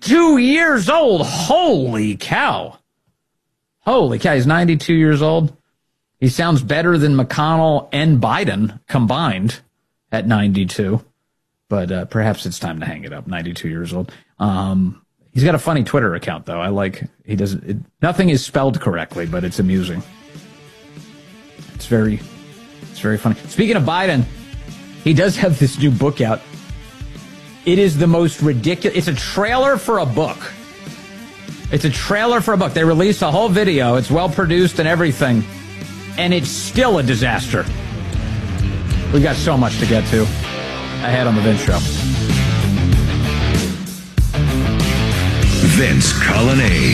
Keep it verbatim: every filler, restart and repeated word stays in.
ninety-two years old. Holy cow. Holy cow. He's ninety-two years old. He sounds better than McConnell and Biden combined at ninety-two. But uh, perhaps it's time to hang it up. ninety-two years old. Um, he's got a funny Twitter account, though. I like, he doesn't, it, nothing is spelled correctly, but it's amusing. It's very, it's very funny. Speaking of Biden, he does have this new book out. It is the most ridiculous. It's a trailer for a book. It's a trailer for a book. They released a whole video. It's well produced and everything. And it's still a disaster. We got so much to get to ahead on the Vince Show. Vince Colonnade.